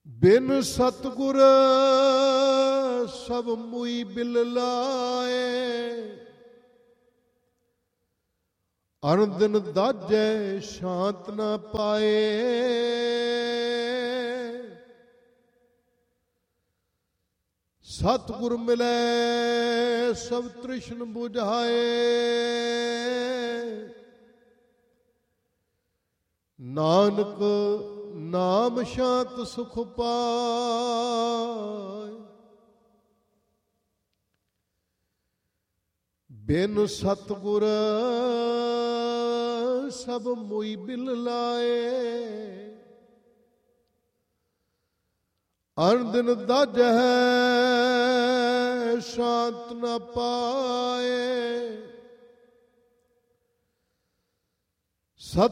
ਬਿਨ ਸਤਿਗੁਰ ਸਭ ਮੁਈ ਬਿਲ ਲਾਏ, ਅਨੰਦਨ ਦਾਜੈ ਸ਼ਾਂਤ ਨਾ ਪਾਏ। ਸਤਿਗੁਰ ਮਿਲੈ ਸਭ ਤ੍ਰਿਸ਼ਨ ਬੁਝਾਏ, ਨਾਨਕ ਨਾਮ ਸ਼ਾਂਤ ਸੁਖ ਪਾਏ। ਬਿਨ ਸਤਿਗੁਰ ਸਭ ਮੁਈ ਬਿਲ ਲਾਏ, ਅਨੰਦਨ ਦਾਜੈ ਸ਼ਾਂਤ ਨ ਪਾਏ।